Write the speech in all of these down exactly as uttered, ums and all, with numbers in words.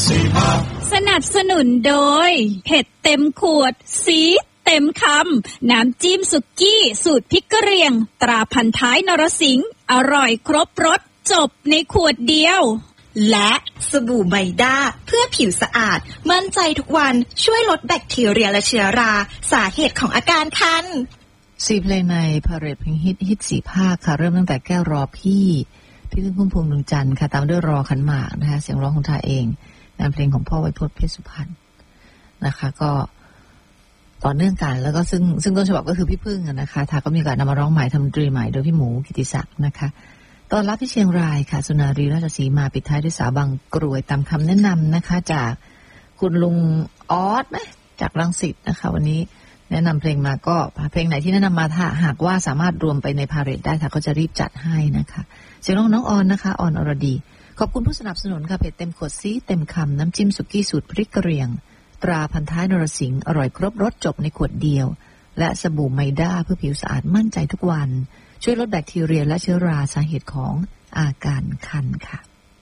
สนับสนุนโดยเผ็ดเต็มขวดซีดเต็มคำน้ำจิ้มสุกี้สูตรพริกกะเหรี่ยงตราพันท้ายนรสิงห์อร่อยครบรสจบในขวดเดียวและสบู่ไมด้าเพื่อผิวสะอาดมั่นใจทุกวันช่วยลดแบคทีเรียและเชื้อราสาเหตุของอาการคันสี่เพลงในพาเรดเพลงฮิตฮิตสี่ภาคค่ะเริ่มตั้งแต่แก้วรอพี่พี่พึ่งพุ่มพวงดวงจันทร์ค่ะตามด้วยรอขันหมากนะคะเสียงร้องของทาเองนำเพลงของพ่อไวยพจน์เพชรสุพรรณนะคะก็ต่อเนื่องกันแล้วก็ซึ่งซึ่งต้นฉบับก็คือพี่พึ่งนะคะทาก็มีการนำมาร้องใหม่ทำดนตรีใหม่โดยพี่หมูกิติศักดิ์นะคะตอนรับที่เชียงรายค่ะสุนารีราชสีมาปิดท้ายด้วยสาวบางกรวยตามคำแนะนำนะคะจากคุณลุงออสไหมจากรังสิตนะคะวันนี้แนะนำเพลงมาก็เพลงไหนที่แนะนำมาถ้าหากว่าสามารถรวมไปในพาเรดได้ค่ะก็จะรีบจัดให้นะคะเสียงร้องน้องออนนะคะออนอรดีขอบคุณผู้สนับสนุนค่ะเผ็ดเต็มขวดซีเต็มคำน้ำจิ้มสุกี้สูตรพริกกะเหรี่ยงตราพันท้ายนรสิงห์อร่อยครบรสจบในขวดเดียวและสบู่ไมด้าเพื่อผิวสะอาดมั่นใจทุกวันช่วยลดแบคทีเรียและเชื้อราสาเหตุของอาการคันค่ะ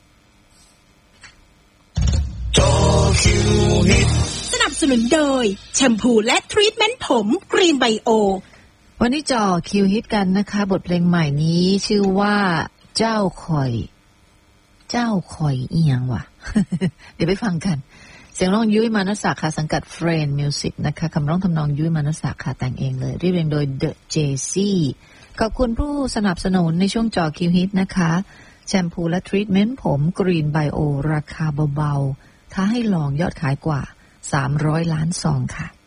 สนับสนุนโดยแชมพูและทรีทเมนต์ผมกรีนไบโอวันนี้จ่อคิวฮิตกันนะคะบทเพลงใหม่นี้ชื่อว่าเจ้าคอยเจ้าคอยเอียงว่ะ เดี๋ยวไปฟังกันเสียงร้องยุ้ยมานศักดิ์ค่ะสังกัดเฟรนด์มิวสิกนะคะคำร้องทำนองยุ้ยมานศักดิ์ค่ะแต่งเองเลยเรียบเรียงโดยเดอะเจซี่ขอบคุณผู้สนับสนุนในช่วงจ่อคิวฮิตนะคะแชมพูและทรีทเมนต์ผมกรีนไบโอราคาเบาๆท้าให้ลองยอดขายกว่าสามร้อยล้านซองค่ะ